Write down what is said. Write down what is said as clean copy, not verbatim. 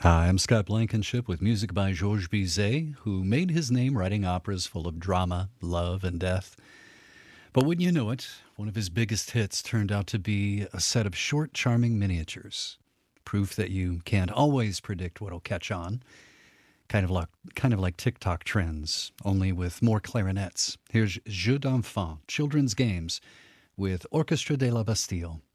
Hi, I'm Scott Blankenship with music by Georges Bizet, who made his name writing operas full of drama, love, and death. But wouldn't you know it, one of his biggest hits turned out to be a set of short, charming miniatures. Proof that you can't always predict what'll catch on. Kind of like TikTok trends, only with more clarinets. Here's Jeux d'enfants, children's games, with Orchestre de la Bastille.